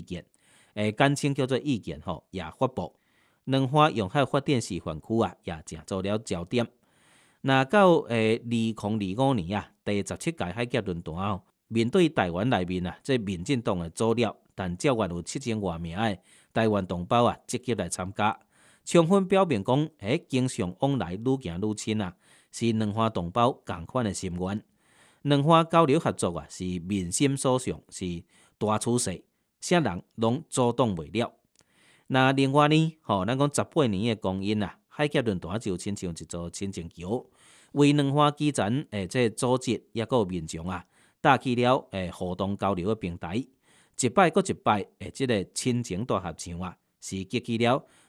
见，简称叫做意见吼，也发布。两岸用海发展示范区啊，也成做了焦点。那到2025年啊，第17届海峡论坛哦，面对台湾内面啊，这民进党的阻挠，但照约有7000多名的台湾同胞啊，积极来参加，充分表明讲，经常往来愈行愈亲啊，是两岸同胞共款的心愿。两岸交流合作啊，是民心所向，是大趋势，啥人拢阻挡袂了。那另外呢，咱讲18年的光阴啊，海峡论坛就亲像一座亲情桥，为两岸基层这组织也有民众啊，搭起了互动交流的平台。一摆搁一摆这个亲情大合唱啊，是激起了